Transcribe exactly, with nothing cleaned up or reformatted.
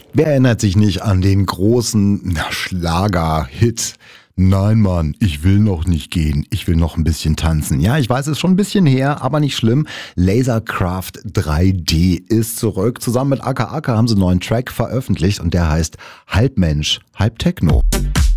Wer erinnert sich nicht an den großen na, Schlager-Hit? Nein, Mann, ich will noch nicht gehen. Ich will noch ein bisschen tanzen. Ja, ich weiß, es ist schon ein bisschen her, aber nicht schlimm. Lasercraft drei D ist zurück. Zusammen mit Aka Aka haben sie einen neuen Track veröffentlicht und der heißt Halb Mensch, Halb Techno.